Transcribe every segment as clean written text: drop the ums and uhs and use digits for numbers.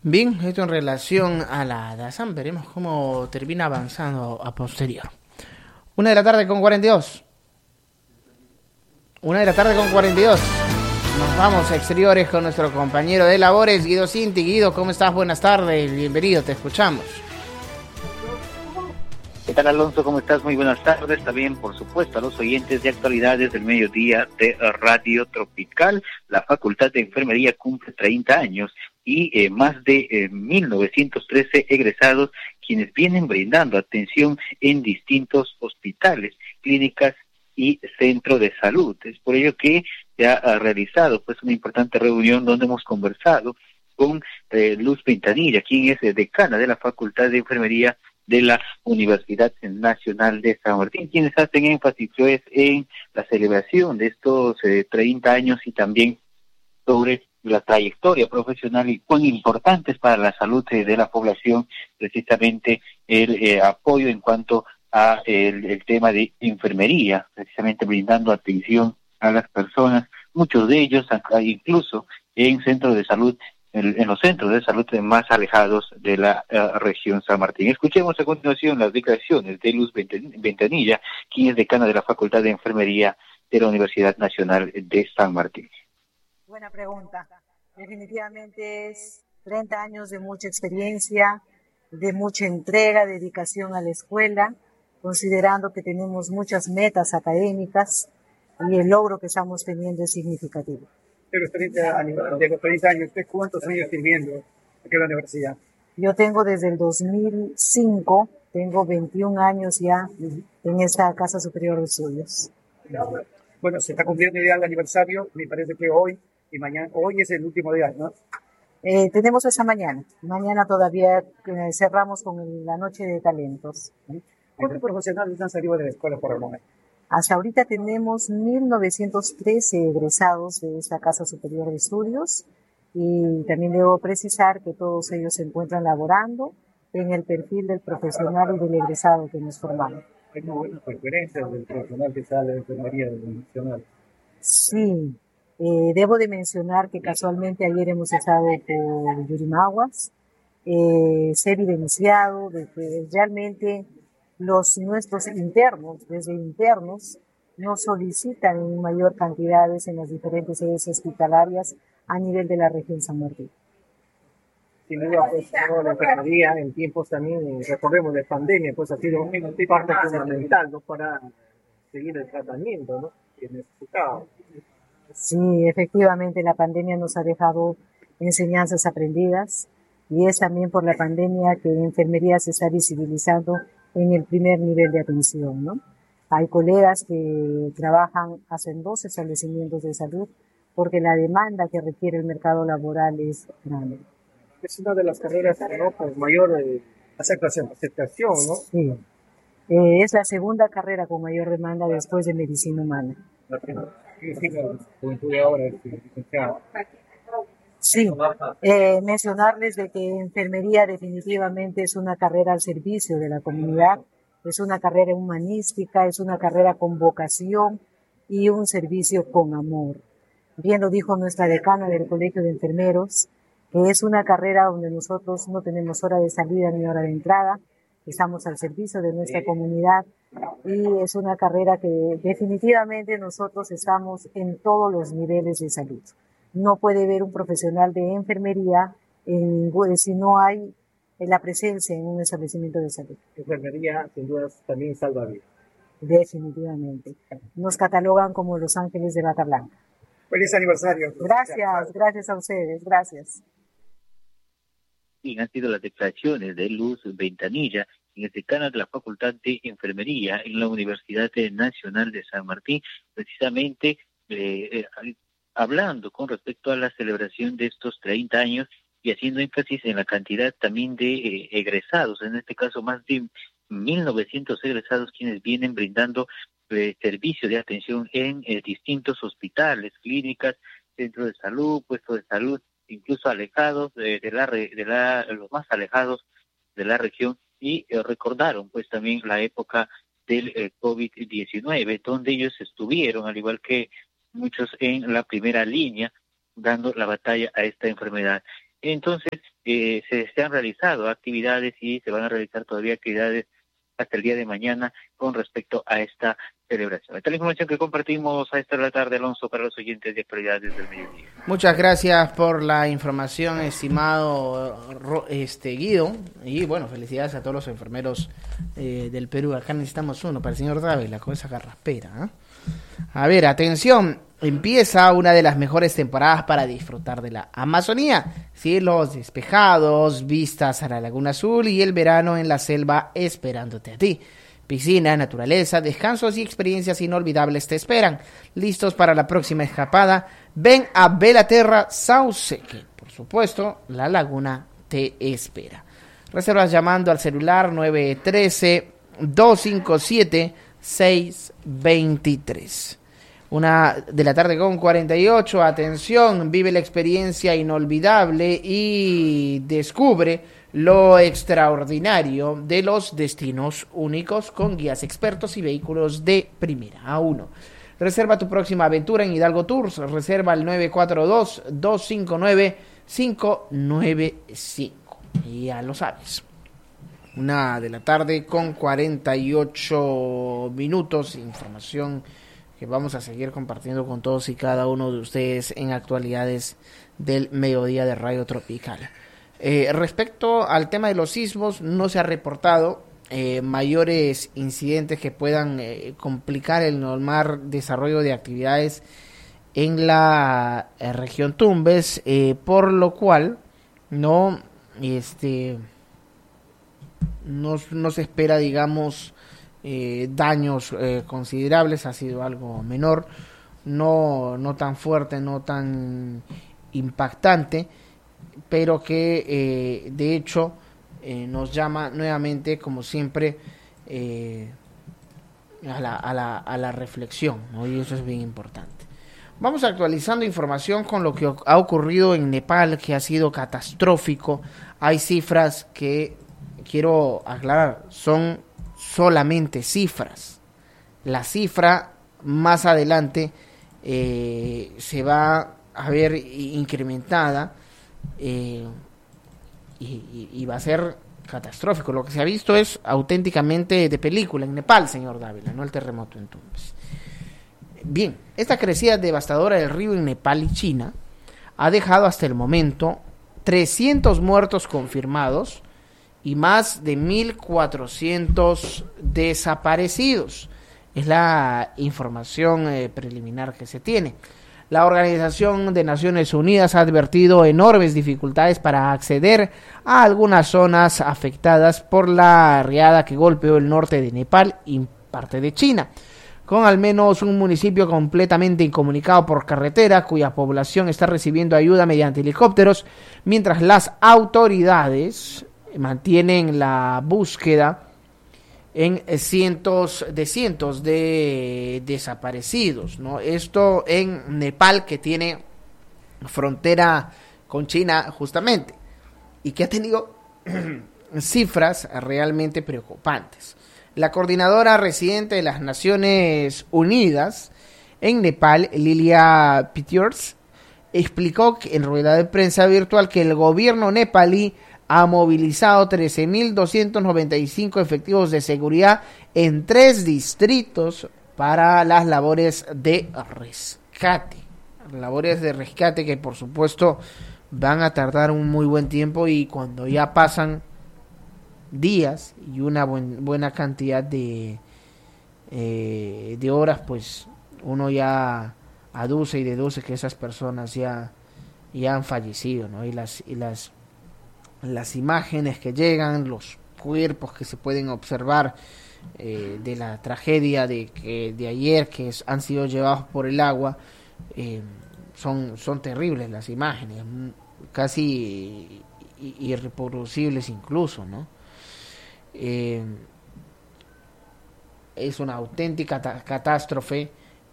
Bien, esto en relación a la DASAM, veremos cómo termina avanzando a posterior. 1 de la tarde con 42. 1 de la tarde con 42. Nos vamos a exteriores con nuestro compañero de labores, Guido Cinti. Guido, ¿cómo estás? Buenas tardes, bienvenido, te escuchamos. ¿Qué tal, Alonso? ¿Cómo estás? Muy buenas tardes. También, por supuesto, a los oyentes de Actualidades del Mediodía de Radio Tropical. La Facultad de Enfermería cumple 30 años y más de 1.913 egresados quienes vienen brindando atención en distintos hospitales, clínicas y centros de salud. Es por ello que se ha realizado pues una importante reunión donde hemos conversado con Luz Pintanilla, quien es decana de la Facultad de Enfermería de la Universidad Nacional de San Martín, quienes hacen énfasis pues, en la celebración de estos 30 años y también sobre la trayectoria profesional y cuán importante es para la salud de la población precisamente el apoyo en cuanto a el tema de enfermería, precisamente brindando atención a las personas, muchos de ellos incluso en centros de salud, en los centros de salud más alejados de la región San Martín. Escuchemos a continuación las declaraciones de Luz Ventanilla, quien es decana de la Facultad de Enfermería de la Universidad Nacional de San Martín. Buena pregunta. Definitivamente es 30 años de mucha experiencia, de mucha entrega, dedicación a la escuela, considerando que tenemos muchas metas académicas y el logro que estamos teniendo es significativo. De los 30 años, ¿usted cuántos años sirviendo aquí en la universidad? Yo tengo desde el 2005, tengo 21 años ya en esta Casa Superior de Estudios. Bueno, se está cumpliendo ya el aniversario, me parece que hoy y mañana, hoy es el último día, ¿no? Tenemos esa mañana. Mañana todavía cerramos con la noche de talentos. ¿Cuántos profesionales han salido de la escuela por el momento? Hasta ahorita tenemos 1.913 egresados de esta Casa Superior de Estudios y también debo precisar que todos ellos se encuentran laborando en el perfil del profesional y del egresado que nos formamos. Hay muy buenas referencias del profesional que sale de enfermería del nacional. Sí, debo de mencionar que casualmente ayer hemos estado por Yurimaguas, se ha evidenciado de que realmente nuestros internos, desde internos, nos solicitan en mayor cantidades en las diferentes sedes hospitalarias a nivel de la región San Martín. Sin duda, pues, la enfermería en tiempos también, recordemos, de pandemia, pues ha sido parte fundamental, ¿no? Para seguir el tratamiento, ¿no? Que necesitaba. Sí, efectivamente la pandemia nos ha dejado enseñanzas aprendidas y es también por la pandemia que la enfermería se está visibilizando en el primer nivel de atención, ¿no? Hay colegas que trabajan, hacen 2 establecimientos de salud porque la demanda que requiere el mercado laboral es grande. Es una de las carreras, ¿no?, con mayor aceptación, ¿no? Sí. Es la segunda carrera con mayor demanda después de medicina humana. Sí, mencionarles de que enfermería definitivamente es una carrera al servicio de la comunidad, es una carrera humanística, es una carrera con vocación y un servicio con amor. Bien lo dijo nuestra decana del Colegio de Enfermeros, que es una carrera donde nosotros no tenemos hora de salida ni hora de entrada, estamos al servicio de nuestra comunidad y es una carrera que definitivamente nosotros estamos en todos los niveles de salud. No puede haber un profesional de enfermería si no hay la presencia en un establecimiento de salud. Enfermería, sin duda, también salva vidas. Definitivamente. Nos catalogan como los ángeles de bata blanca. Feliz aniversario. Gracias a ustedes, gracias. Y han sido las declaraciones de Luz Ventanilla, quien es decana de la Facultad de Enfermería en la Universidad Nacional de San Martín, precisamente hablando con respecto a la celebración de estos 30 años y haciendo énfasis en la cantidad también de egresados, en este caso más de 1.900 egresados quienes vienen brindando servicio de atención en distintos hospitales, clínicas, centros de salud, puestos de salud, incluso alejados los más alejados de la región y recordaron pues también la época del COVID-19, donde ellos estuvieron, al igual que muchos en la primera línea, dando la batalla a esta enfermedad. Entonces, se han realizado actividades y se van a realizar todavía actividades hasta el día de mañana con respecto a esta celebración. Esta es la información que compartimos a esta hora de la tarde, Alonso, para los oyentes de Actualidades del Mediodía. Muchas gracias por la información, estimado Guido. Y bueno, felicidades a todos los enfermeros del Perú. Acá necesitamos uno para el señor Dávila con esa carraspera. A ver, atención. Empieza una de las mejores temporadas para disfrutar de la Amazonía. Cielos despejados, vistas a la Laguna Azul y el verano en la selva esperándote a ti. Piscina, naturaleza, descansos y experiencias inolvidables te esperan. ¿Listos para la próxima escapada? Ven a Belaterra Sauce, que por supuesto la laguna te espera. Reservas llamando al celular 913-257-623. 1:00 con 48. Atención, vive la experiencia inolvidable y descubre lo extraordinario de los destinos únicos con guías expertos y vehículos de primera a uno. Reserva tu próxima aventura en Hidalgo Tours. Reserva al 942-259-595. Y ya lo sabes. 1:00 con 48 minutos. Información que vamos a seguir compartiendo con todos y cada uno de ustedes en Actualidades del Mediodía de Radio Tropical. Respecto al tema de los sismos, no se ha reportado mayores incidentes que puedan complicar el normal desarrollo de actividades en la región Tumbes, por lo cual no se espera, digamos, daños considerables. Ha sido algo menor, no tan fuerte, no tan impactante, pero que de hecho nos llama nuevamente, como siempre, a la reflexión, ¿no? Y eso es bien importante. Vamos actualizando información con lo que ha ocurrido en Nepal, que ha sido catastrófico. Hay cifras que quiero aclarar, son solamente cifras. La cifra más adelante se va a ver incrementada y va a ser catastrófico. Lo que se ha visto es auténticamente de película en Nepal, señor Dávila, no el terremoto en Tumbes. Bien, esta crecida devastadora del río en Nepal y China ha dejado hasta el momento 300 muertos confirmados y más de 1.400 desaparecidos. Es la información preliminar que se tiene. La Organización de Naciones Unidas ha advertido enormes dificultades para acceder a algunas zonas afectadas por la riada que golpeó el norte de Nepal y parte de China, con al menos un municipio completamente incomunicado por carretera, cuya población está recibiendo ayuda mediante helicópteros, mientras las autoridades mantienen la búsqueda en cientos de desaparecidos, ¿no? Esto en Nepal, que tiene frontera con China justamente, y que ha tenido cifras realmente preocupantes. La coordinadora residente de las Naciones Unidas en Nepal, Lilia Peters, explicó en rueda de prensa virtual que el gobierno nepalí ha movilizado 13.295 efectivos de seguridad en 3 distritos para las labores de rescate. Labores de rescate que por supuesto van a tardar un muy buen tiempo, y cuando ya pasan días y una buena cantidad de horas, pues uno ya aduce y deduce que esas personas ya han fallecido, ¿no? Y las imágenes que llegan, los cuerpos que se pueden observar de la tragedia de ayer, que han sido llevados por el agua, son terribles las imágenes, casi irreproducibles incluso, ¿no? Es una auténtica catástrofe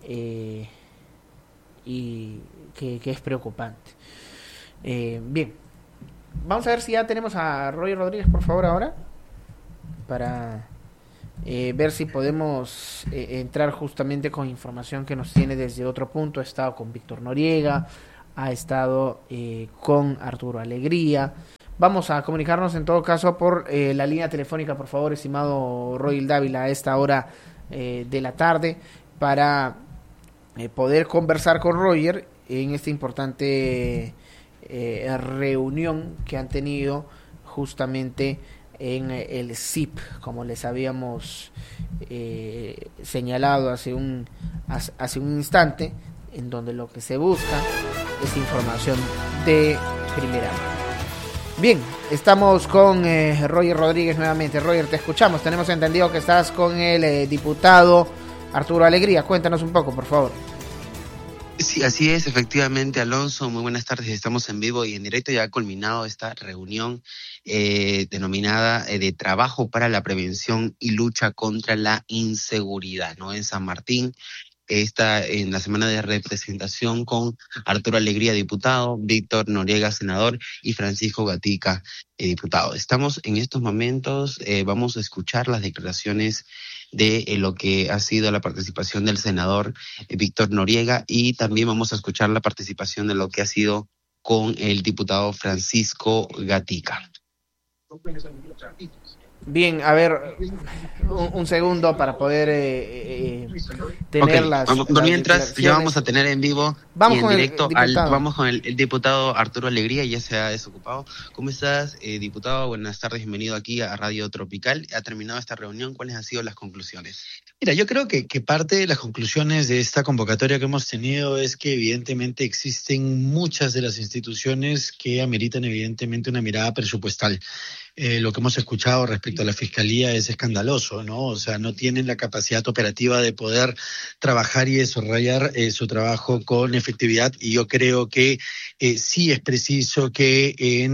y que es preocupante. Bien, vamos a ver si ya tenemos a Roy Rodríguez, por favor, ahora, para ver si podemos entrar justamente con información que nos tiene desde otro punto. Ha estado con Víctor Noriega, ha estado con Arturo Alegría, Vamos a comunicarnos en todo caso por la línea telefónica, por favor, estimado Roy Dávila, a esta hora de la tarde, para poder conversar con Roger en esta importante reunión que han tenido justamente en el CIP, como les habíamos señalado hace un instante, en donde lo que se busca es información de primera mano. Bien, estamos con Roger Rodríguez nuevamente. Roger, te escuchamos. Tenemos entendido que estás con el diputado Arturo Alegría. Cuéntanos un poco, por favor. Sí, así es, efectivamente, Alonso. Muy buenas tardes. Estamos en vivo y en directo. Ya ha culminado esta reunión denominada de trabajo para la prevención y lucha contra la inseguridad, ¿no? En San Martín. Está en la semana de representación con Arturo Alegría, diputado, Víctor Noriega, senador, y Francisco Gatica, diputado. Estamos en estos momentos, vamos a escuchar las declaraciones de lo que ha sido la participación del senador Víctor Noriega, y también vamos a escuchar la participación de lo que ha sido con el diputado Francisco Gatica. Bien, a ver, un segundo para poder tener mientras ya vamos a tener en vivo y en directo vamos con el diputado Arturo Alegría, ya se ha desocupado. ¿Cómo estás, diputado? Buenas tardes, bienvenido aquí a Radio Tropical. Ha terminado esta reunión, ¿cuáles han sido las conclusiones? Mira, yo creo que parte de las conclusiones de esta convocatoria que hemos tenido es que evidentemente existen muchas de las instituciones que ameritan evidentemente una mirada presupuestal. Lo que hemos escuchado respecto a la Fiscalía es escandaloso, ¿no? O sea, no tienen la capacidad operativa de poder trabajar y desarrollar su trabajo con efectividad, y yo creo que sí es preciso que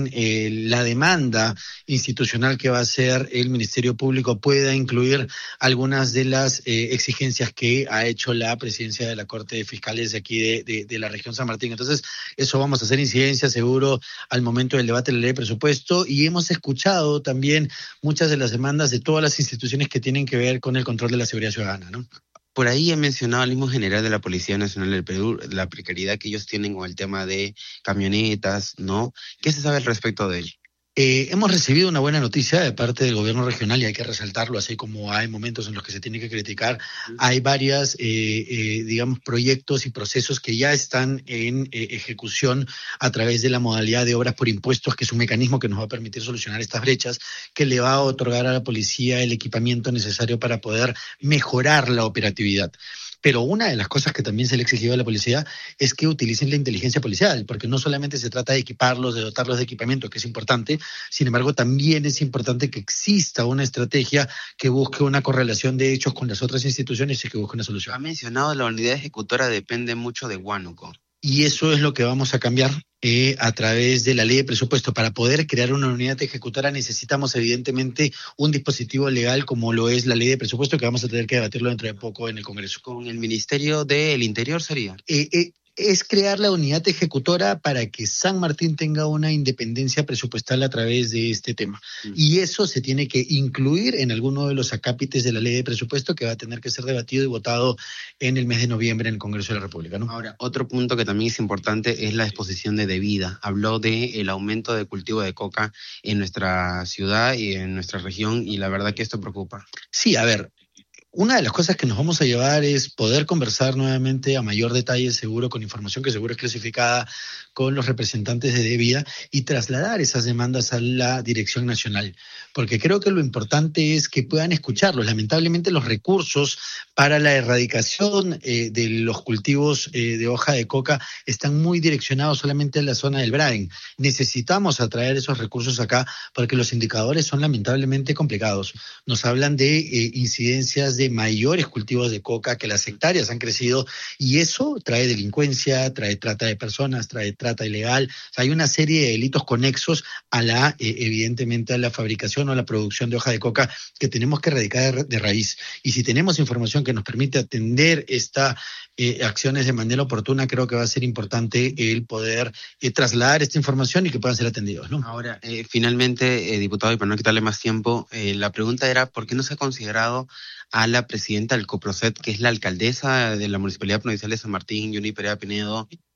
en la demanda institucional que va a hacer el Ministerio Público pueda incluir algunas de las exigencias que ha hecho la presidencia de la Corte de Fiscales de aquí de la región San Martín. Entonces, eso vamos a hacer incidencia seguro al momento del debate de la ley de presupuesto, y hemos escuchado también muchas de las demandas de todas las instituciones que tienen que ver con el control de la seguridad ciudadana, ¿no? Por ahí he mencionado al mismo general de la Policía Nacional del Perú, la precariedad que ellos tienen con el tema de camionetas, ¿no? ¿Qué se sabe al respecto de ello? Hemos recibido una buena noticia de parte del gobierno regional, y hay que resaltarlo, así como hay momentos en los que se tiene que criticar. Hay varias, digamos, proyectos y procesos que ya están en ejecución a través de la modalidad de obras por impuestos, que es un mecanismo que nos va a permitir solucionar estas brechas, que le va a otorgar a la policía el equipamiento necesario para poder mejorar la operatividad. Pero una de las cosas que también se le ha exigido a la policía es que utilicen la inteligencia policial, porque no solamente se trata de equiparlos, de dotarlos de equipamiento, que es importante, sin embargo también es importante que exista una estrategia que busque una correlación de hechos con las otras instituciones y que busque una solución. Ha mencionado la unidad ejecutora depende mucho de Huánuco. Y eso es lo que vamos a cambiar a través de la ley de presupuesto. Para poder crear una unidad ejecutora necesitamos evidentemente un dispositivo legal como lo es la ley de presupuesto, que vamos a tener que debatirlo dentro de poco en el Congreso. ¿Con el Ministerio del Interior sería? Es crear la unidad ejecutora para que San Martín tenga una independencia presupuestal a través de este tema. Y eso se tiene que incluir en alguno de los acápites de la ley de presupuesto, que va a tener que ser debatido y votado en el mes de noviembre en el Congreso de la República, ¿no? Ahora, otro punto que también es importante es la exposición de vida. Habló del aumento de cultivo de coca en nuestra ciudad y en nuestra región, y la verdad que esto preocupa. Sí, a ver, una de las cosas que nos vamos a llevar es poder conversar nuevamente a mayor detalle, seguro, con información que seguro es clasificada, con los representantes de Devida, y trasladar esas demandas a la Dirección Nacional, porque creo que lo importante es que puedan escucharlos. Lamentablemente los recursos para la erradicación de los cultivos de hoja de coca están muy direccionados solamente en la zona del Braen. Necesitamos atraer esos recursos acá, porque los indicadores son lamentablemente complicados. Nos hablan de incidencias de mayores cultivos de coca, que las hectáreas han crecido, y eso trae delincuencia, trae trata de personas, trae trata ilegal. O sea, hay una serie de delitos conexos a la, evidentemente, a la fabricación o a la producción de hoja de coca, que tenemos que erradicar de raíz. Y si tenemos información que nos permite atender estas acciones de manera oportuna, creo que va a ser importante el poder trasladar esta información y que puedan ser atendidos, ¿no? Ahora, finalmente, diputado, y para no quitarle más tiempo, la pregunta era, ¿por qué no se ha considerado a la presidenta del COPROCET, que es la alcaldesa de la Municipalidad Provincial de San Martín, Yuni Perea Pinedo,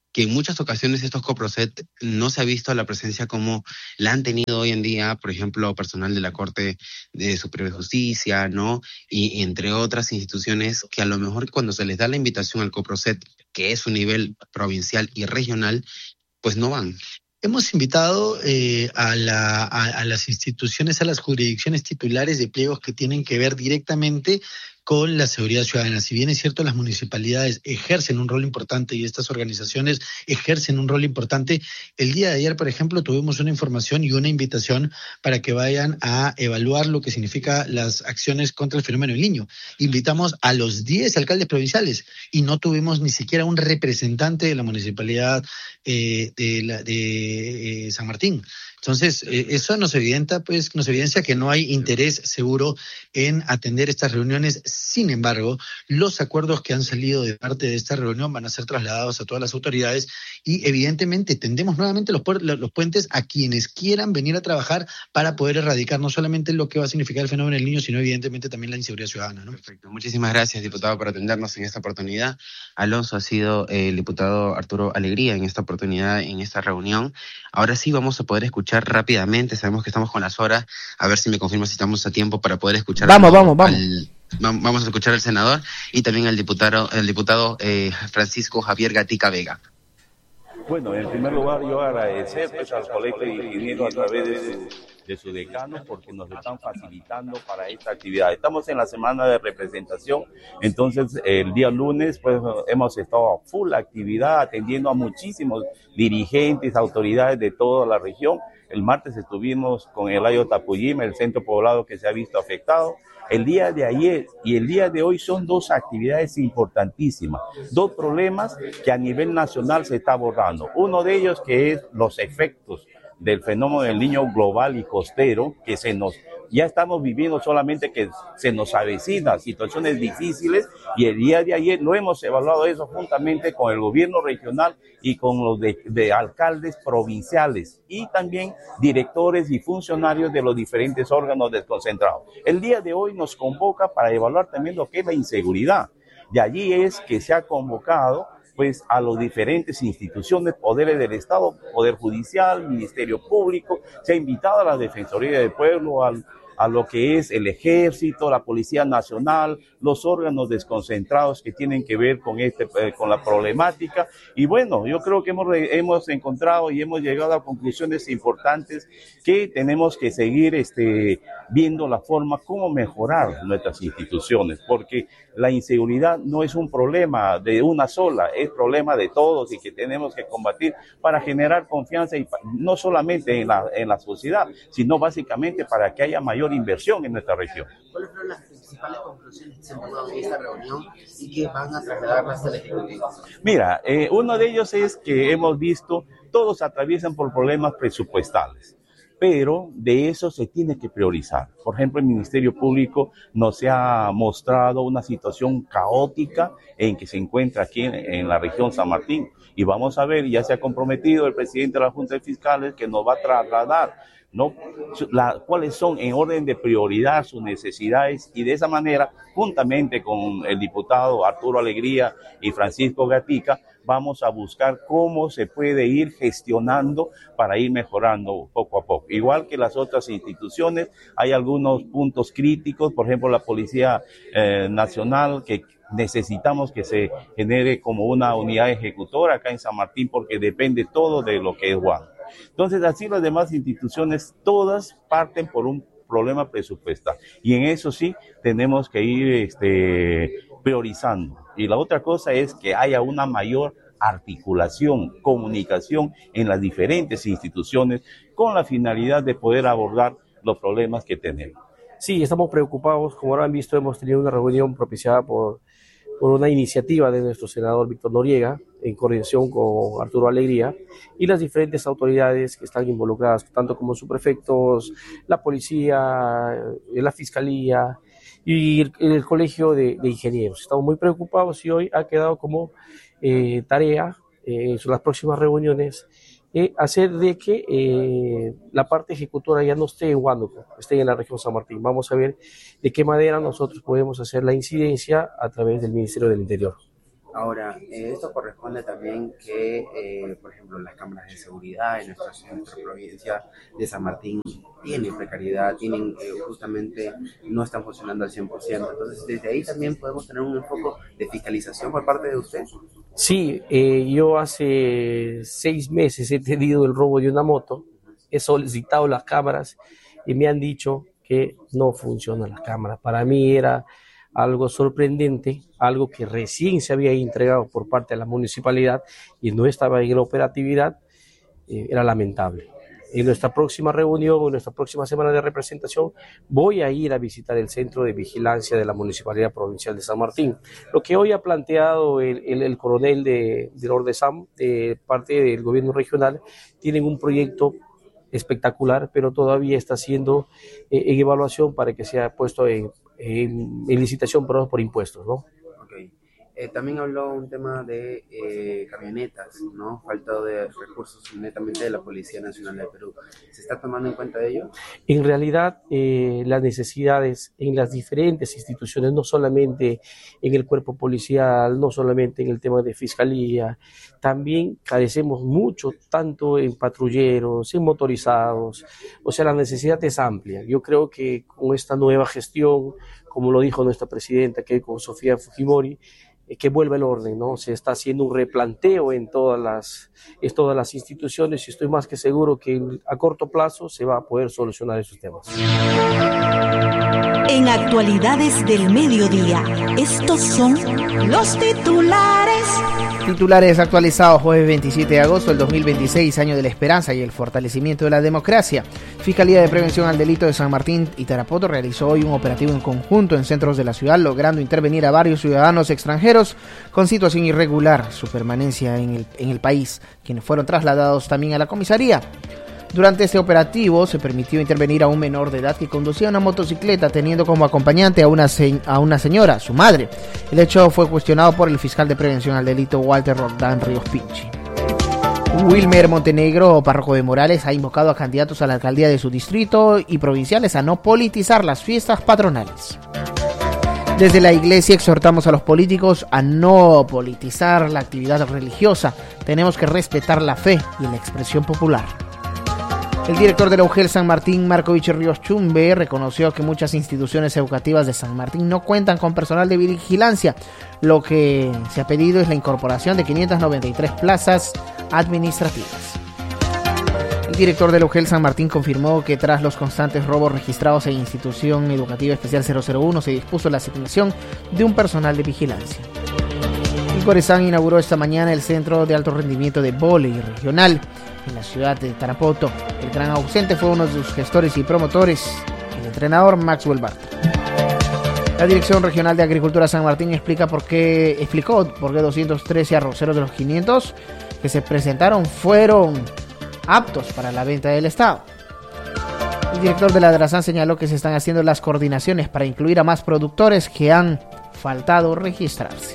que en muchas ocasiones estos coproset no se ha visto la presencia como la han tenido hoy en día, por ejemplo, personal de la Corte de Superior de Justicia, ¿no? Y entre otras instituciones que a lo mejor cuando se les da la invitación al coproset, que es un nivel provincial y regional, pues no van. Hemos invitado a las instituciones, a las jurisdicciones titulares de pliegos que tienen que ver directamente con la seguridad ciudadana. Si bien es cierto, las municipalidades ejercen un rol importante y estas organizaciones ejercen un rol importante, el día de ayer, por ejemplo, tuvimos una información y una invitación para que vayan a evaluar lo que significa las acciones contra el fenómeno del Niño. Invitamos a los 10 alcaldes provinciales y no tuvimos ni siquiera un representante de la municipalidad de San Martín. Entonces, eso nos evidencia que no hay interés seguro en atender estas reuniones. Sin embargo, los acuerdos que han salido de parte de esta reunión van a ser trasladados a todas las autoridades y evidentemente tendemos nuevamente los puentes a quienes quieran venir a trabajar para poder erradicar no solamente lo que va a significar el fenómeno del Niño, sino evidentemente también la inseguridad ciudadana, ¿no? Perfecto. Muchísimas gracias, diputado, por atendernos en esta oportunidad. Alonso, ha sido el diputado Arturo Alegría en esta oportunidad, en esta reunión. Ahora sí vamos a poder escuchar rápidamente, sabemos que estamos con las horas, a ver si me confirma si estamos a tiempo para poder escuchar. Vamos a escuchar al senador y también al diputado Francisco Javier Gatica Vega. Bueno, en primer lugar yo agradecer pues, al Colegio de Ingenieros a través de su decano porque nos están facilitando para esta actividad. Estamos en la semana de representación, entonces el día lunes pues hemos estado a full actividad atendiendo a muchísimos dirigentes, autoridades de toda la región. El martes estuvimos con el Ayo Tapuyima, el centro poblado que se ha visto afectado. El día de ayer y el día de hoy son dos actividades importantísimas, dos problemas que a nivel nacional se está abordando. Uno de ellos que es los efectos del fenómeno del Niño global y costero, que ya estamos viviendo solamente que se nos avecina situaciones difíciles y el día de ayer lo hemos evaluado eso juntamente con el gobierno regional y con los de alcaldes provinciales y también directores y funcionarios de los diferentes órganos desconcentrados. El día de hoy nos convoca para evaluar también lo que es la inseguridad. De allí es que se ha convocado pues a las diferentes instituciones, poderes del Estado, Poder Judicial, Ministerio Público, se ha invitado a la Defensoría del Pueblo, a lo que es el Ejército, la Policía Nacional, los órganos desconcentrados que tienen que ver con la problemática. Y bueno, yo creo que hemos encontrado y hemos llegado a conclusiones importantes que tenemos que seguir viendo la forma cómo mejorar nuestras instituciones, porque la inseguridad no es un problema de una sola, es problema de todos y que tenemos que combatir para generar confianza y no solamente en la sociedad, sino básicamente para que haya mayor inversión en nuestra región. ¿Cuáles fueron las principales conclusiones que se han tomado en esta reunión y que van a trasladarlas al Ejecutivo? Mira, uno de ellos es que hemos visto, todos atraviesan por problemas presupuestales, pero de eso se tiene que priorizar. Por ejemplo, el Ministerio Público nos ha mostrado una situación caótica en que se encuentra aquí en la región San Martín. Y vamos a ver, ya se ha comprometido el presidente de la Junta de Fiscales que nos va a trasladar, ¿no? Cuáles son en orden de prioridad sus necesidades y de esa manera, juntamente con el diputado Arturo Alegría y Francisco Gatica, vamos a buscar cómo se puede ir gestionando para ir mejorando poco a poco. Igual que las otras instituciones, hay algunos puntos críticos, por ejemplo, la Policía Nacional, que necesitamos que se genere como una unidad ejecutora acá en San Martín, porque depende todo de lo que es Juan. Entonces, así las demás instituciones, todas parten por un problema presupuestal. Y en eso sí, tenemos que ir priorizando. Y la otra cosa es que haya una mayor articulación, comunicación en las diferentes instituciones con la finalidad de poder abordar los problemas que tenemos. Sí, estamos preocupados. Como habrán visto, hemos tenido una reunión propiciada por una iniciativa de nuestro senador Víctor Noriega, en coordinación con Arturo Alegría, y las diferentes autoridades que están involucradas, tanto como subprefectos, la policía, la fiscalía y el colegio de ingenieros. Estamos muy preocupados y hoy ha quedado como tarea en las próximas reuniones hacer de que la parte ejecutora ya no esté en Huánuco, esté en la región San Martín. Vamos a ver de qué manera nosotros podemos hacer la incidencia a través del Ministerio del Interior. Ahora, esto corresponde también que, por ejemplo, las cámaras de seguridad en nuestra provincia de San Martín tienen precariedad, justamente no están funcionando al 100%. Entonces, desde ahí también podemos tener un enfoque de fiscalización por parte de usted. Sí, yo hace 6 meses he tenido el robo de una moto, he solicitado las cámaras y me han dicho que no funcionan las cámaras. Para mí era algo sorprendente, algo que recién se había entregado por parte de la municipalidad y no estaba en la operatividad, era lamentable. En nuestra próxima reunión, en nuestra próxima semana de representación, voy a ir a visitar el Centro de Vigilancia de la Municipalidad Provincial de San Martín. Lo que hoy ha planteado el coronel de Ordesam, de parte del gobierno regional, tienen un proyecto espectacular, pero todavía está siendo en evaluación para que sea puesto en licitación por impuestos, ¿no? Okay. También habló un tema de camionetas, ¿no? Falta de recursos netamente de la Policía Nacional de Perú. ¿Se está tomando en cuenta de ello? En realidad, las necesidades en las diferentes instituciones, no solamente en el cuerpo policial, no solamente en el tema de fiscalía, también carecemos mucho, tanto en patrulleros, en motorizados, o sea, la necesidad es amplia. Yo creo que con esta nueva gestión, como lo dijo nuestra presidenta, que con Sofía Fujimori, que vuelva el orden, ¿no? Se está haciendo un replanteo en todas las instituciones y estoy más que seguro que a corto plazo se va a poder solucionar esos temas. En Actualidades del Mediodía, estos son los titulares. Titulares actualizados jueves 27 de agosto del 2026, año de la esperanza y el fortalecimiento de la democracia. Fiscalía de Prevención al Delito de San Martín y Tarapoto realizó hoy un operativo en conjunto en centros de la ciudad, logrando intervenir a varios ciudadanos extranjeros con situación irregular, su permanencia en el país, quienes fueron trasladados también a la comisaría. Durante este operativo se permitió intervenir a un menor de edad que conducía una motocicleta teniendo como acompañante a una señora, su madre. El hecho fue cuestionado por el fiscal de Prevención al Delito Walter Roldán Ríos Pinchi. Wilmer Montenegro, párroco de Morales, ha invocado a candidatos a la alcaldía de su distrito y provinciales a no politizar las fiestas patronales. Desde la iglesia exhortamos a los políticos a no politizar la actividad religiosa. Tenemos que respetar la fe y la expresión popular. El director de la UGEL San Martín, Markovich Ríos Chumbe, reconoció que muchas instituciones educativas de San Martín no cuentan con personal de vigilancia. Lo que se ha pedido es la incorporación de 593 plazas administrativas. El director de la UGEL San Martín confirmó que tras los constantes robos registrados en Institución Educativa Especial 001 se dispuso la asignación de un personal de vigilancia. El Corezán inauguró esta mañana el Centro de Alto Rendimiento de Vóley Regional en la ciudad de Tarapoto. El gran ausente fue uno de sus gestores y promotores, el entrenador Maxwell Barta. La Dirección Regional de Agricultura San Martín explicó por qué 213 arroceros de los 500 que se presentaron fueron aptos para la venta del Estado. El director de la DRASAN señaló que se están haciendo las coordinaciones para incluir a más productores que han faltado registrarse.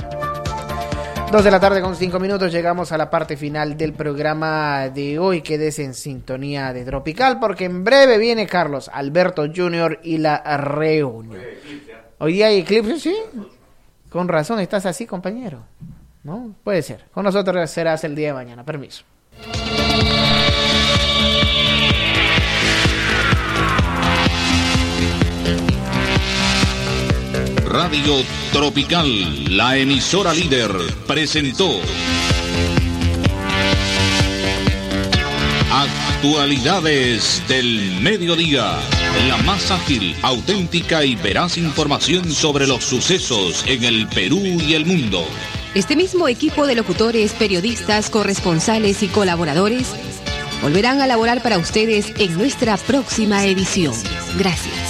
2:05 p.m, llegamos a la parte final del programa de hoy. Quédese en sintonía de Tropical porque en breve viene Carlos Alberto Jr. y la reunión. Hoy día hay eclipse, ¿sí? Con razón estás así, compañero. ¿No? Puede ser. Con nosotros serás el día de mañana. Permiso. Radio Tropical, la emisora líder, presentó Actualidades del Mediodía, la más ágil, auténtica y veraz información sobre los sucesos en el Perú y el mundo. Este mismo equipo de locutores, periodistas, corresponsales y colaboradores volverán a laborar para ustedes en nuestra próxima edición. Gracias.